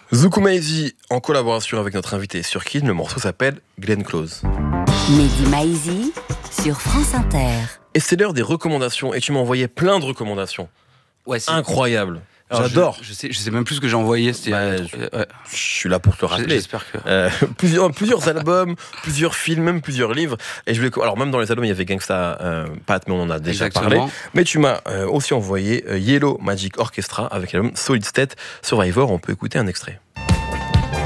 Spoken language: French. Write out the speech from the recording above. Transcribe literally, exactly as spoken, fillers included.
Zuku Maizi en collaboration avec notre invité sur Kin, le morceau s'appelle Glenn Close. Mehdi Maizi sur France Inter. Et c'est l'heure des recommandations, et tu m'as envoyé plein de recommandations. Ouais, c'est incroyable. Alors, J'adore. Je, je, sais, je sais même plus ce que j'ai envoyé. C'était, bah, euh, je, ouais. je suis là pour te le rappeler. J'espère que. Euh, plusieurs, plusieurs albums, plusieurs films, même plusieurs livres. Et je voulais, alors même dans les albums, il y avait Gangsta euh, Pat, mais on en a déjà Exactement. parlé. Mais tu m'as euh, aussi envoyé euh, Yellow Magic Orchestra avec l'album Solid State Survivor. On peut écouter un extrait.